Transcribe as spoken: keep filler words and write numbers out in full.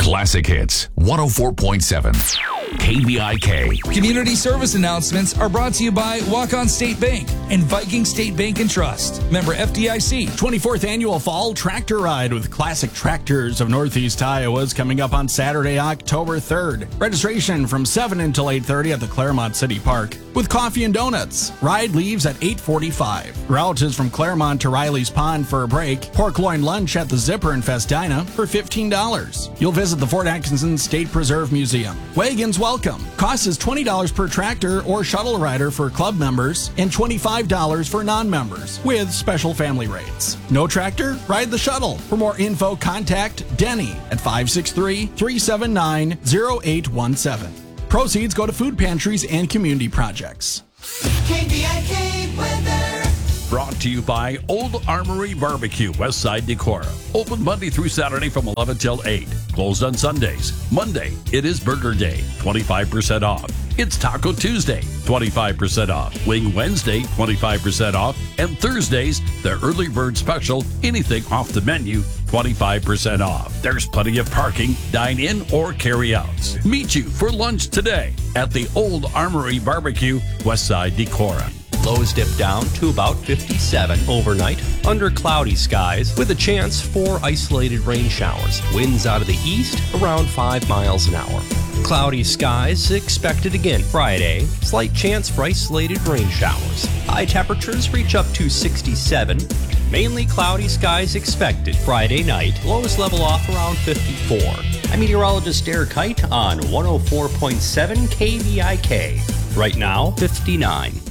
Classic Hits one oh four point seven. K V I K. Community service announcements are brought to you by Walk-On State Bank and Viking State Bank and Trust. Member F D I C. twenty-fourth Annual Fall Tractor Ride with Classic Tractors of Northeast Iowa is coming up on Saturday, October third. Registration from seven until eight thirty at the Claremont City Park with coffee and donuts. Ride leaves at eight forty-five. Route is from Claremont to Riley's Pond for a break. Pork loin lunch at the Zipper in Festina for fifteen dollars. You'll visit the Fort Atkinson State Preserve Museum. Wagons welcome. Cost is twenty dollars per tractor or shuttle rider for club members and twenty-five dollars for non-members with special family rates. No tractor? Ride the shuttle. For more info, contact Denny at five six three, three seven nine, zero eight one seven. Proceeds go to food pantries and community projects. K V I K weather. Brought to you by Old Armory Barbecue, Westside Decorah. Open Monday through Saturday from eleven till eight. Closed on Sundays. Monday, it is Burger Day, twenty-five percent off. It's Taco Tuesday, twenty-five percent off. Wing Wednesday, twenty-five percent off. And Thursdays, the early bird special, anything off the menu, twenty-five percent off. There's plenty of parking, dine in or carry outs. Meet you for lunch today at the Old Armory Barbecue, Westside Decorah. Lows dip down to about fifty-seven overnight under cloudy skies with a chance for isolated rain showers. Winds out of the east around five miles an hour. Cloudy skies expected again Friday. Slight chance for isolated rain showers. High temperatures reach up to sixty-seven. Mainly cloudy skies expected Friday night. Lows level off around fifty-four. I'm meteorologist Derek Kite on one oh four point seven K V I K. Right now, fifty-nine.